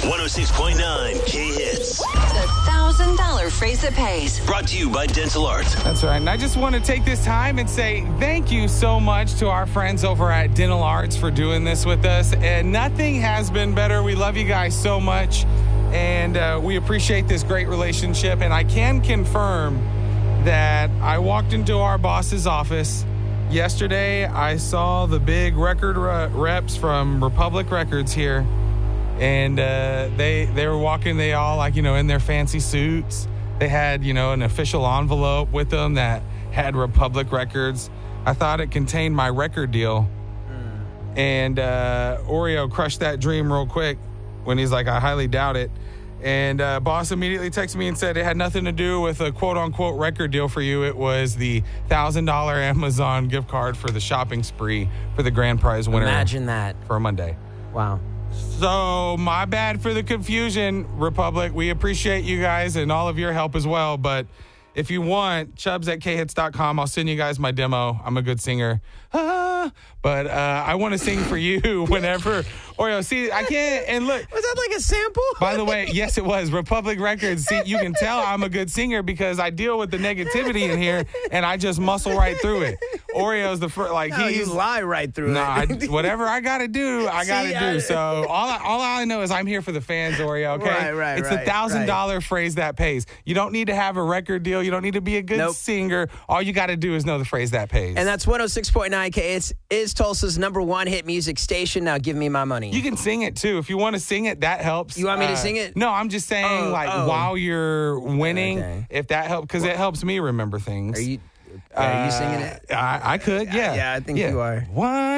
106.9 K-Hits. The $1,000 phrase that pays. Brought to you by Dental Arts. That's right. And I just want to take this time and say thank you so much to our friends over at Dental Arts for doing this with us. And nothing has been better. We love you guys so much. And we appreciate this great relationship. And I can confirm that I walked into our boss's office yesterday. I saw the big record reps from Republic Records here. And they were walking, they all like, in their fancy suits. They had, an official envelope with them that had Republic Records. I thought it contained my record deal. And Oreo crushed that dream real quick when he's like, I highly doubt it. And boss immediately texted me and said it had nothing to do with a quote-unquote record deal for you. It was the $1,000 Amazon gift card for the shopping spree for the grand prize winner. Imagine that. For Monday. Wow. So, my bad for the confusion, Republic. We appreciate you guys and all of your help as well. But if you want, chubs@khits.com. I'll send you guys my demo. I'm a good singer. But I want to sing for you whenever. Oreo, see, I can't. And look. Was that like a sample? By the way, yes, it was. Republic Records. See, you can tell I'm a good singer because I deal with the negativity in here and I just muscle right through it. Oreo's the first, like, no, you lie right through it. Whatever I got to do, I got to do. So all I know is I'm here for the fans, Oreo, okay? Right. It's the $1,000 phrase that pays. You don't need to have a record deal. You don't need to be a good singer. All you got to do is know the phrase that pays. And that's 106.9 K. It's Tulsa's #1 hit music station. Now give me my money. You can sing it, too. If you want to sing it, that helps. You want me to sing it? No, I'm just saying, while you're winning, if that helps, because it helps me remember things. Are you singing it? I could, yeah. Yeah, I think you are.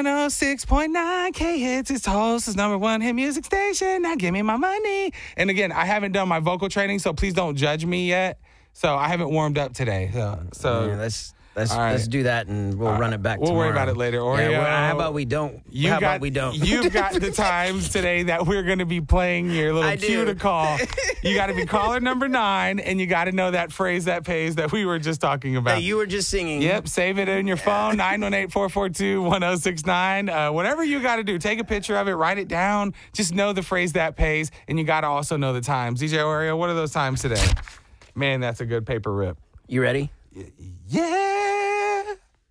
106.9 K-Hits. It's Tulsa's #1 hit music station. Now give me my money. And again, I haven't done my vocal training, so please don't judge me yet. So I haven't warmed up today. So yeah, let's do that, and we'll run it back tomorrow. We'll worry about it later. Oreo. Yeah, how about we don't? How about we don't? You've got the times today that we're going to be playing your little cue to call. You got to be caller number 9, and you got to know that phrase that pays that we were just talking about. That you were just singing. Yep, save it in your phone, 918-442-1069. Whatever you got to do, take a picture of it, write it down. Just know the phrase that pays, and you got to also know the times. DJ Oreo, what are those times today? Man, that's a good paper rip. You ready? Yeah.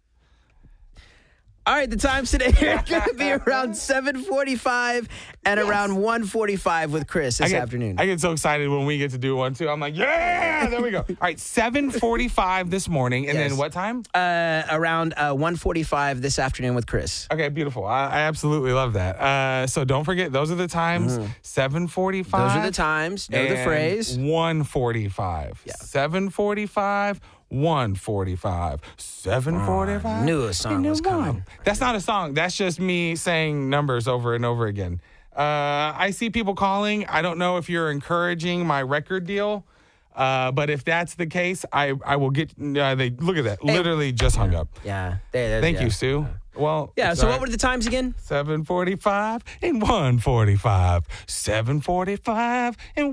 All right, the times today are going to be around 7:45 and around 1:45 with Chris this afternoon. I get so excited when we get to do one, too. I'm like, yeah, there we go. All right, 7:45 this morning. And then what time? Around 1:45 this afternoon with Chris. Okay, beautiful. I absolutely love that. So don't forget, those are the times. 7:45. Those are the times. Know the phrase. 1:45. Yeah. 7:45. 1:45, 7:45. Knew a song was coming. That's not a song. That's just me saying numbers over and over again. I see people calling. I don't know if you're encouraging my record deal, but if that's the case, I will get. They look at that. Literally just hung up. Yeah. Thank you, Sue. Well, yeah. So what were the times again? 7:45 and 1:45. 7:45 and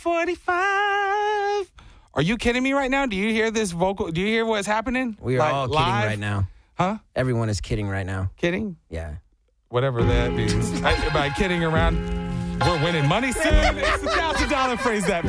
1:45. Are you kidding me right now? Do you hear this vocal? Do you hear what's happening? We are all kidding right now. Huh? Everyone is kidding right now. Kidding? Yeah. Whatever that means. By kidding around, we're winning money soon. It's the $1,000 phrase that